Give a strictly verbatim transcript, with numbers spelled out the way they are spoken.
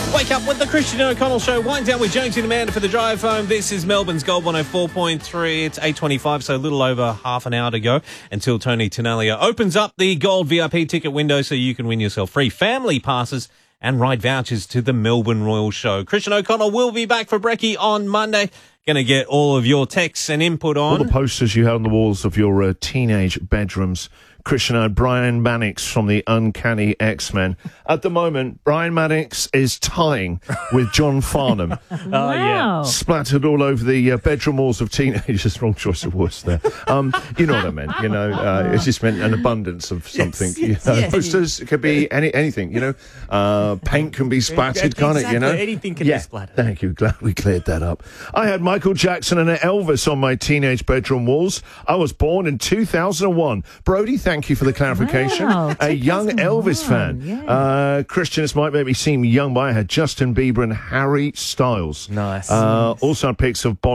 Wake up with the Christian O'Connell Show. Wind down with Jonesy and Amanda for the drive home. This is Melbourne's Gold one oh four point three. It's eight twenty-five, so a little over half an hour to go until Tony Tenalia opens up the Gold V I P ticket window so you can win yourself free family passes and ride vouchers to the Melbourne Royal Show. Christian O'Connell will be back for Brekkie on Monday. Going to get all of your texts and input on. All the posters you had on the walls of your uh, teenage bedrooms. Christian and Brian Mannix from the Uncanny X-Men. At the moment, Brian Mannix is tying with John Farnham. Oh, yeah. Splattered all over the uh, bedroom walls of teenagers. Wrong choice of words there. Um, you know what I meant, you know. Uh, it just meant an abundance of something. Yes, yes, you know. yes. Posters could be any anything, you know. Uh, paint can be splattered, can't it, you know? Anything can yeah, be splattered. Thank you. Glad we cleared that up. I had Michael Jackson and Elvis on my teenage bedroom walls. I was born in two thousand one. Brody, thank you for the clarification. Wow, a young Elvis fan. yeah. Uh, Christian, this might make me seem young, but I had Justin Bieber and Harry Styles. Nice. Uh, also had pics of Bon